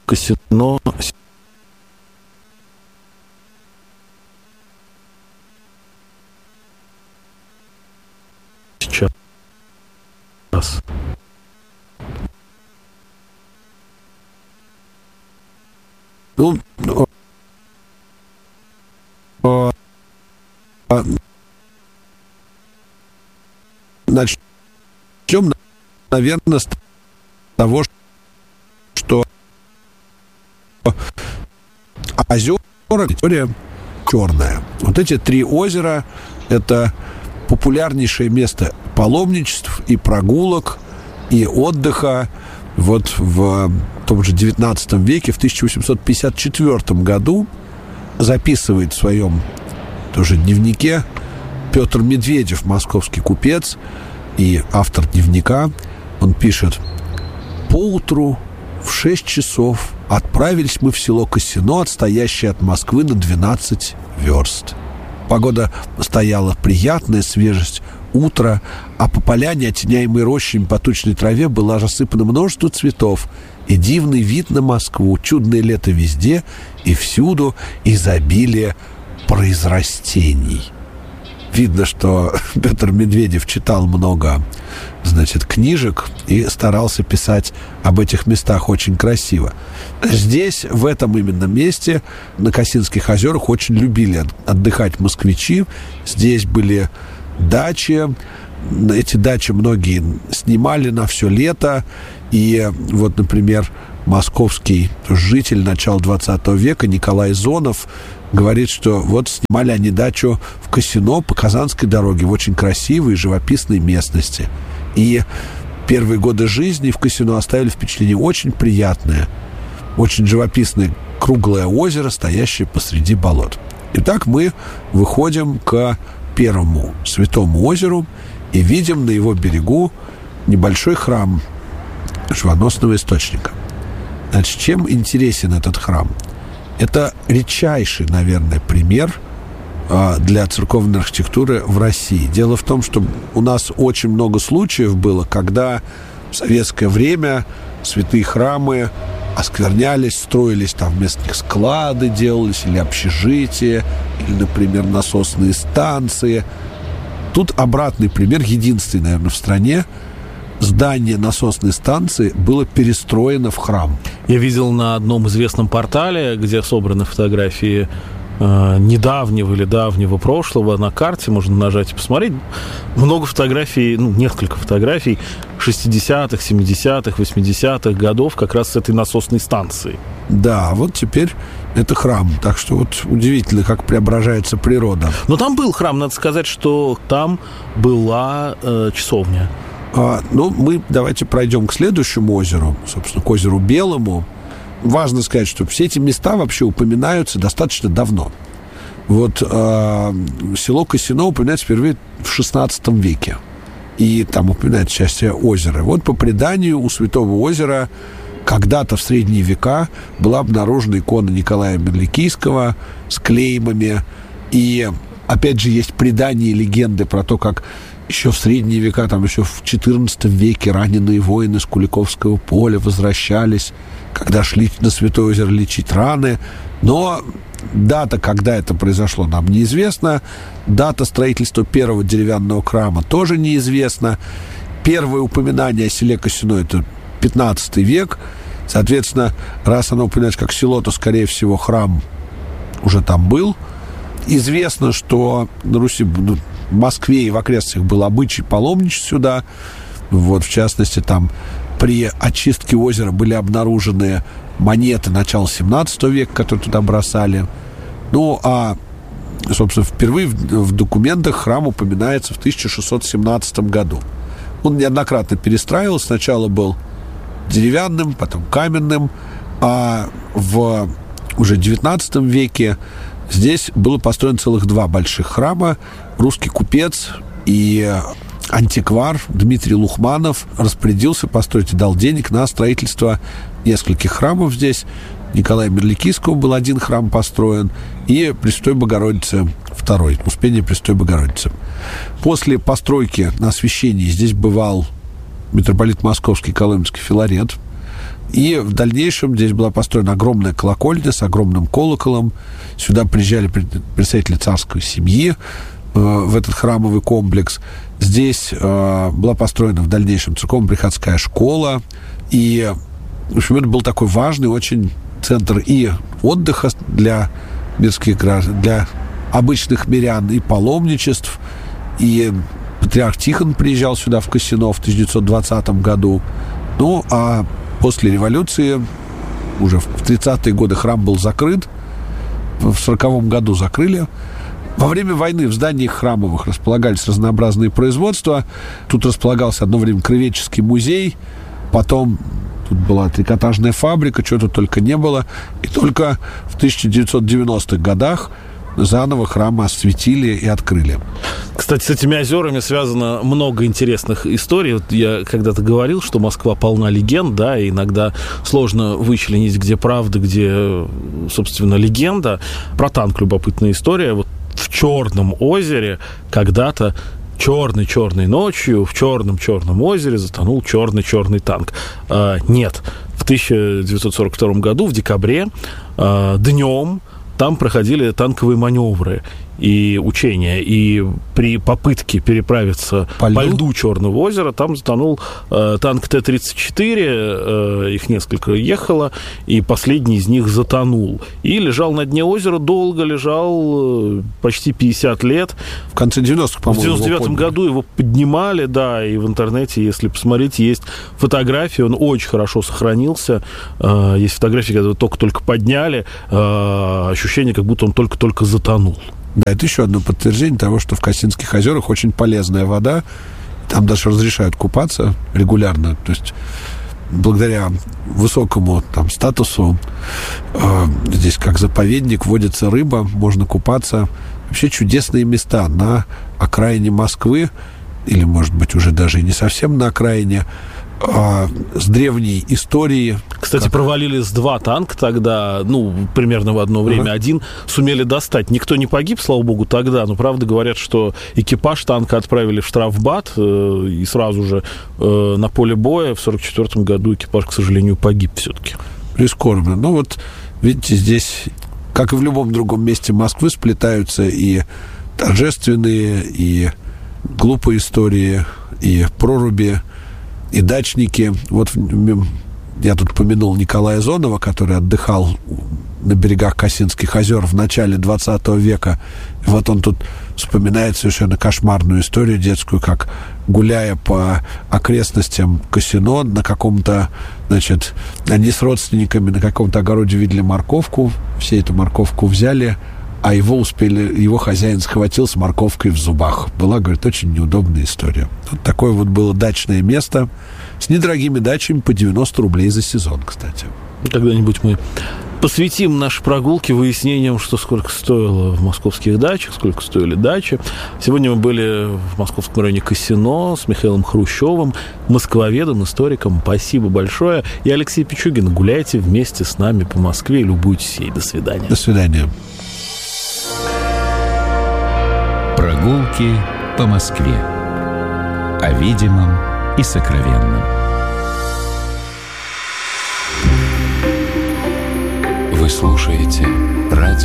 Косино сейчас. Ну, начнем, наверное, с того, что озера, территория черная. Вот эти 3 озера – это популярнейшее место паломничеств и прогулок, и отдыха. Вот в том же XIX веке, в 1854 году, записывает в своем тоже дневнике Петр Медведев, московский купец и автор дневника. Он пишет: «Поутру в 6 часов отправились мы в село Косино, отстоящее от Москвы на 12 верст. Погода стояла приятная, свежесть утра, а по поляне, оттеняемой рощами по тучной траве, было рассыпано множество цветов, и дивный вид на Москву, чудное лето везде и всюду, изобилие произрастений». Видно, что Петр Медведев читал много, значит, книжек и старался писать об этих местах очень красиво. Здесь, в этом именно месте, на Косинских озерах, очень любили отдыхать москвичи. Здесь были дачи. Эти дачи многие снимали на все лето. И вот, например, московский житель начала 20 века Николай Зонов говорит, что вот снимали они дачу в Косино по Казанской дороге в очень красивой и живописной местности. И первые годы жизни в Косино оставили впечатление очень приятное, очень живописное круглое озеро, стоящее посреди болот. Итак, мы выходим к первому святому озеру и видим на его берегу небольшой храм живоносного источника. Значит, чем интересен этот храм? Это редчайший, наверное, пример для церковной архитектуры в России. Дело в том, что у нас очень много случаев было, когда в советское время святые храмы осквернялись, строились там вместо них склады делались, или общежития, или, например, насосные станции. Тут обратный пример, единственный, наверное, в стране. Здание насосной станции было перестроено в храм. Я видел на одном известном портале, где собраны фотографии недавнего или давнего прошлого, на карте можно нажать и посмотреть. Много фотографий, несколько фотографий 60-х, 70-х, 80-х годов как раз с этой насосной станции. Да, вот теперь это храм. Так что вот удивительно, как преображается природа. Но там был храм, надо сказать, что там была часовня. Мы давайте пройдем к следующему озеру, собственно, к озеру Белому. Важно сказать, что все эти места вообще упоминаются достаточно давно. Вот село Косино упоминается впервые в XVI веке. И там упоминается часть озера. Вот по преданию у Святого озера когда-то в средние века была обнаружена икона Николая Мерликийского с клеймами. И опять же есть предания и легенды про то, как еще в средние века, там еще в XIV веке раненые воины с Куликовского поля возвращались, когда шли на Святое озеро лечить раны. Но дата, когда это произошло, нам неизвестна. Дата строительства первого деревянного храма тоже неизвестна. Первое упоминание о селе Косино – это 15 век. Соответственно, раз оно упоминается как село, то, скорее всего, храм уже там был. Известно, что на Руси, в Москве и в окрестностях был обычай паломничать сюда. Вот, в частности, там при очистке озера были обнаружены монеты начала 17 века, которые туда бросали. Собственно, впервые в документах храм упоминается в 1617 году. Он неоднократно перестраивался. Сначала был деревянным, потом каменным, а в уже 19 веке здесь было построено целых 2 больших храма. Русский купец и антиквар Дмитрий Лухманов распорядился построить и дал денег на строительство нескольких храмов здесь. Николая Мерликийского был один храм построен, и Пресвятой Богородицы второй, Успение Пресвятой Богородицы. После постройки на освящении здесь бывал митрополит Московский Коломенский Филарет. И в дальнейшем здесь была построена огромная колокольня с огромным колоколом. Сюда приезжали представители царской семьи в этот храмовый комплекс. Здесь была построена в дальнейшем церковно-приходская школа. И, в общем, это был такой важный очень центр и отдыха для мирских граждан, для обычных мирян, и паломничеств. И патриарх Тихон приезжал сюда в Косино в 1920 году. Ну, а после революции, уже в 30-е годы, храм был закрыт. В 40-м году закрыли. Во время войны в зданиях храмовых располагались разнообразные производства. Тут располагался одно время краеведческий музей. Потом тут была трикотажная фабрика, чего тут только не было. И только в 1990-х годах заново храмы осветили и открыли. Кстати, с этими озерами связано много интересных историй. Вот я когда-то говорил, что Москва полна легенд, да, и иногда сложно вычленить, где правда, где, собственно, легенда. Про танк любопытная история. Вот в Черном озере когда-то черной ночью в черном озере затонул черный танк. Нет. В 1942 году, в декабре, днем там проходили танковые маневры и учения. И при попытке переправиться по льду Черного озера там затонул танк Т-34, их несколько ехало, и последний из них затонул. И лежал на дне озера, долго лежал, почти 50 лет. В конце 90-х, по-моему, в 99-м году его поднимали, да, и в интернете, если посмотреть, есть фотографии, он очень хорошо сохранился. Есть фотографии, когда его только подняли, ощущение, как будто он только-только затонул. Да, это еще одно подтверждение того, что в Косинских озерах очень полезная вода. Там даже разрешают купаться регулярно. То есть благодаря высокому там статусу здесь как заповедник водится рыба, можно купаться. Вообще чудесные места на окраине Москвы, или, может быть, уже даже и не совсем на окраине, с древней историей. Кстати, провалились 2 танка тогда, примерно в одно время. Один сумели достать. Никто не погиб, слава богу, тогда. Но, правда, говорят, что экипаж танка отправили в штрафбат и сразу же на поле боя. В 1944 году экипаж, к сожалению, погиб все-таки. Прискорбно. Ну вот, видите, здесь, как и в любом другом месте Москвы, сплетаются и торжественные, и глупые истории, и проруби, и дачники. Вот я тут помянул Николая Зонова, который отдыхал на берегах Косинских озер в начале 20 века. И вот он тут вспоминает совершенно кошмарную историю детскую, как, гуляя по окрестностям Косино на каком-то, они с родственниками на каком-то огороде видели морковку, все эту морковку взяли, а его хозяин схватил с морковкой в зубах. Была, говорит, очень неудобная история. Вот такое вот было дачное место с недорогими дачами по 90 рублей за сезон, кстати. Когда-нибудь мы посвятим наши прогулки выяснениям, что сколько стоило в московских дачах, сколько стоили дачи. Сегодня мы были в московском районе Косино с Михаилом Хрущевым, москвоведом, историком. Спасибо большое. И Алексей Пичугин. Гуляйте вместе с нами по Москве и любуйтесь ей. До свидания. До свидания. Прогулки по Москве. О видимом и сокровенном. Вы слушаете радио